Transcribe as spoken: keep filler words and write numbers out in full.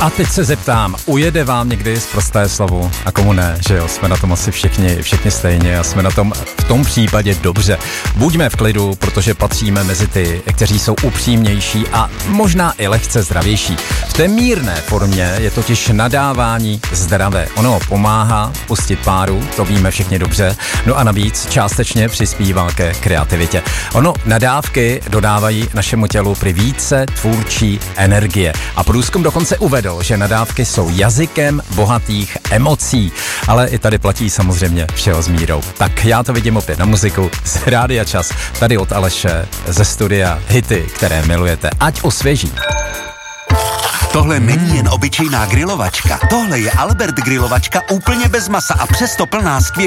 A teď se zeptám, ujede vám někdy z prosté slovu a komu ne, že jo, jsme na tom asi všichni, všichni stejně a jsme na tom v tom případě dobře. Buďme v klidu, protože patříme mezi ty, kteří jsou upřímnější a možná i lehce zdravější. V té mírné formě je totiž nadávání zdravé. Ono pomáhá pustit páru, to víme všichni dobře, no a navíc částečně přispívá ke kreativitě. Ono nadávky dodávají našemu tělu prý více tvůrčí energie a průzkum dokonce uvedl, že nadávky jsou jazykem bohatých emocí, ale i tady platí samozřejmě všeho s mírou. Tak já to vidím opět na muziku z Rádia Čas, tady od Aleše, ze studia Hity, které milujete, ať osvěží. Tohle není jen obyčejná grilovačka, tohle je Albert grilovačka úplně bez masa a přesto plná skvělých